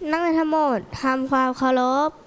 นักเรียนทั้งหมดทำความเคารพ